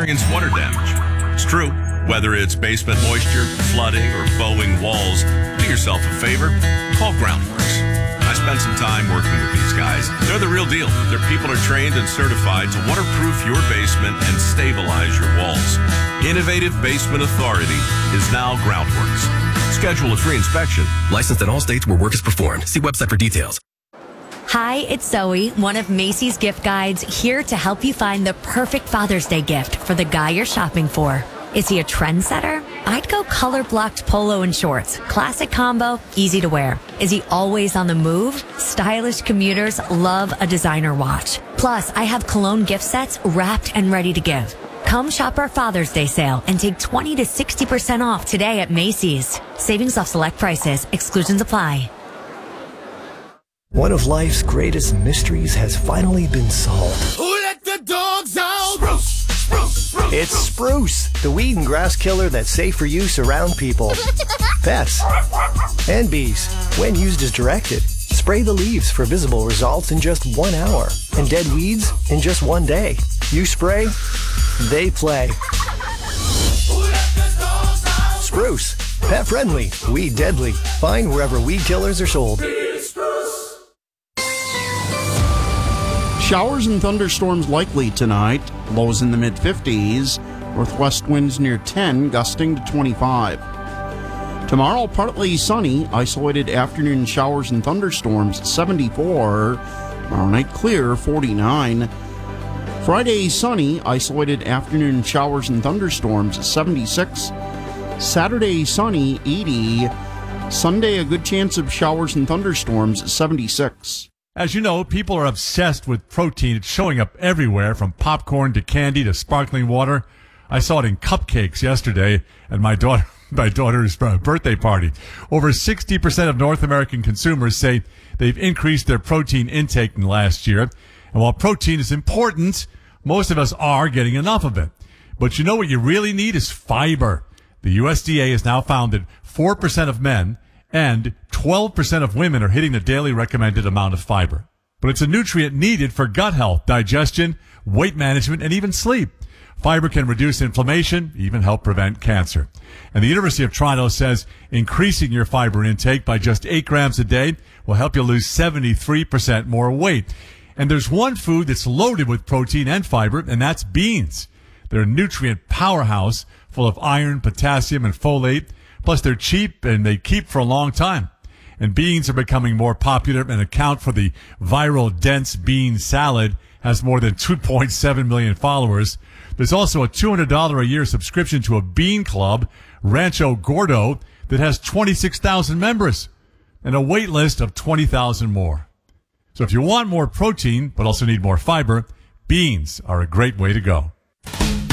experience water damage. It's true. Whether it's basement moisture, flooding, or bowing walls, do yourself a favor. Call Groundworks. I spent some time working with these guys. They're the real deal. Their people are trained and certified to waterproof your basement and stabilize your walls. Innovative Basement Authority is now Groundworks. Schedule a free inspection. Licensed in all states where work is performed. See website for details. Hi, it's Zoe, one of Macy's gift guides, here to help you find the perfect Father's Day gift for the guy you're shopping for. Is he a trendsetter? I'd go color-blocked polo and shorts. Classic combo, easy to wear. Is he always on the move? Stylish commuters love a designer watch. Plus, I have cologne gift sets wrapped and ready to give. Come shop our Father's Day sale and take 20 to 60% off today at Macy's. Savings off select prices. Exclusions apply. One of life's greatest mysteries has finally been solved. Who let the dogs out? Spruce! Spruce! Spruce! It's Spruce, the weed and grass killer that's safe for use around people, pets, and bees. When used as directed, spray the leaves for visible results in just 1 hour and dead weeds in just 1 day. You spray, they play. Spruce, pet friendly, weed deadly. Find wherever weed killers are sold. Showers and thunderstorms likely tonight. Lows in the mid-50s. Northwest winds near 10, gusting to 25. Tomorrow, partly sunny. Isolated afternoon showers and thunderstorms, 74. Tomorrow night, clear, 49. Friday, sunny. Isolated afternoon showers and thunderstorms, 76. Saturday, sunny, 80. Sunday, a good chance of showers and thunderstorms, 76. As you know, people are obsessed with protein. It's showing up everywhere, from popcorn to candy to sparkling water. I saw it in cupcakes yesterday at my daughter's birthday party. Over 60% of North American consumers say they've increased their protein intake in the last year. And while protein is important, most of us are getting enough of it. But you know what you really need is fiber. The USDA has now found that 4% of men and 12% of women are hitting the daily recommended amount of fiber. But it's a nutrient needed for gut health, digestion, weight management, and even sleep. Fiber can reduce inflammation, even help prevent cancer. And the University of Toronto says increasing your fiber intake by just 8 grams a day will help you lose 73% more weight. And there's one food that's loaded with protein and fiber, and that's beans. They're a nutrient powerhouse full of iron, potassium, and folate. Plus, they're cheap and they keep for a long time. And beans are becoming more popular and account for the viral dense bean salad, has more than 2.7 million followers. There's also a $200 a year subscription to a bean club, Rancho Gordo, that has 26,000 members and a wait list of 20,000 more. So if you want more protein but also need more fiber, beans are a great way to go.